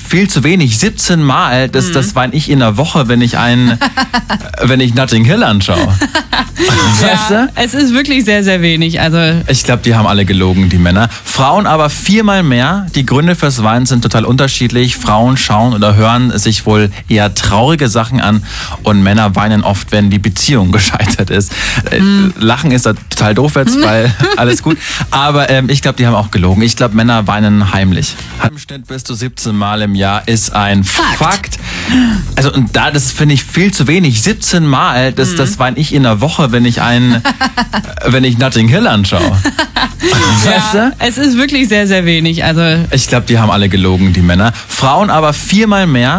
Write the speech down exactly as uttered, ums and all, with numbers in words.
viel zu wenig. siebzehn Mal, das, mhm. das weine ich in der Woche, wenn ich ein, wenn ich Notting Hill anschaue. Weißt Ja, du? es ist wirklich sehr, sehr wenig. Also Ich glaube, die haben alle gelogen, die Männer. Frauen aber viermal mehr. Die Gründe fürs Weinen sind total unterschiedlich. Frauen schauen oder hören sich wohl eher traurige Sachen an und Männer weinen oft, wenn die Beziehung gescheitert ist. Mm. Lachen ist da total doof jetzt, weil alles gut. Aber ähm, ich glaube, die haben auch gelogen. Ich glaube, Männer weinen heimlich. Im Schnitt bis zu siebzehn Mal im Jahr ist ein Fakt. Fakt. Also und da, das finde ich viel zu wenig. siebzehn Mal, das, mm. das weine ich in der Woche, wenn ich ein, wenn ich Notting Hill anschaue. Weißt ja, du? es ist wirklich sehr, sehr wenig. Also Ich glaube, die haben alle gelogen, die Männer. Frauen aber viermal mehr.